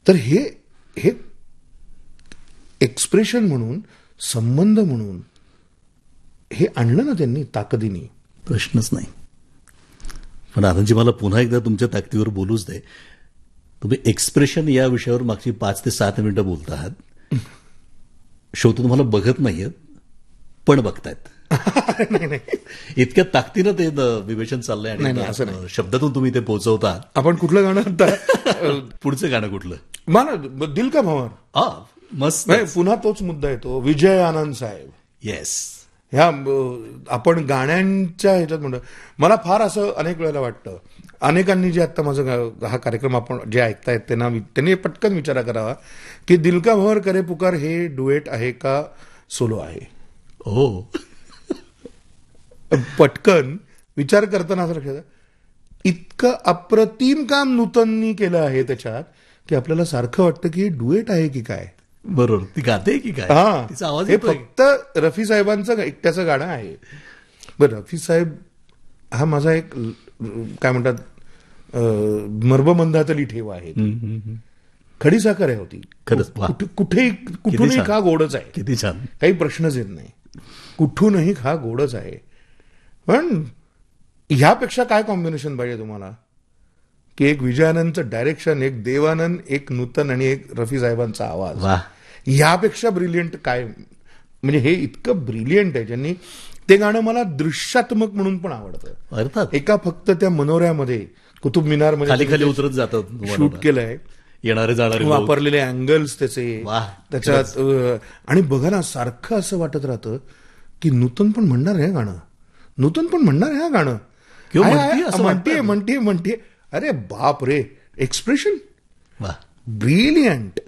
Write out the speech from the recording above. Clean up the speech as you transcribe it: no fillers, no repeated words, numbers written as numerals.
तर हे एक्सप्रेशन म्हणून, संबंध म्हणून हे आणलं ना त्यांनी ताकदीने. प्रश्नच नाही. पण आनंदजी, मला पुन्हा एकदा तुमच्या ताकदीवर बोलूच दे. तुम्ही एक्सप्रेशन या विषयावर मागची 5 ते 7 मिनिटं बोलत आहात. श्रोते तुम्हाला बघत नाहीयेत, पण बघतायत. नाही, इतक्या ताकदीनं ते विवेचन चाललंय आणि शब्दातून तुम्ही ते पोहोचवतात. आपण कुठलं गाणं आता पुढचं गाणं कुठलं? मला दिल का भंवर. मस्त. पुन्हा तोच मुद्दा येतो, विजय आनंद साहेब. येस. ह्या आपण गाण्यांच्या ह्याच्यात म्हणतो. मला फार असं अनेक वेळेला वाटतं, अनेकांनी जे आता माझं हा कार्यक्रम आपण जे ऐकतायत त्यांनी पटकन विचार करावा की दिल का भंवर करे पुकार हे डुएट आहे का सोलो आहे. हो, पटकन विचार करताना असं लक्षात, इतकं अप्रतिम काम नूतननी केलं आहे त्याच्यात की आपल्याला सारखं वाटतं की डुएट आहे की काय. बरोबर. ती गाते की काय? तिचा आवाज हे फक्त रफी साहेबांचं एकट्याचं गाणं आहे. बरं, रफी साहेब हा माझा एक काय म्हणतात मर्मबंधातली ठेव आहे. खडी साखर आहे होती. कुठूनही खा गोडच आहे. किती छान. काही प्रश्नच येत नाही. कुठूनही खा गोडच आहे. पण ह्यापेक्षा काय कॉम्बिनेशन पाहिजे तुम्हाला की एक विजयानंदचं डायरेक्शन, एक देवानंद, एक नूतन आणि एक रफी साहेबांचा आवाज. ह्यापेक्षा ब्रिलियंट काय. म्हणजे हे इतकं ब्रिलियंट आहे. ज्यांनी ते गाणं मला दृश्यात्मक म्हणून पण आवडतं. अर्थात एका फक्त त्या मनोऱ्यामध्ये कुतुब मिनार मध्ये खाली उतरत जातात शूट केलंय. येणारे जाणारे वापरलेले अँगल्स त्याचे त्याच्यात. आणि बघा ना, सारखं असं वाटत राहतं की नूतन पण म्हणणार आहे गाणं, नूतन पण म्हणणार आहे हा गाणं. म्हणते. अरे बाप रे, एक्सप्रेशन ब्रिलियंट.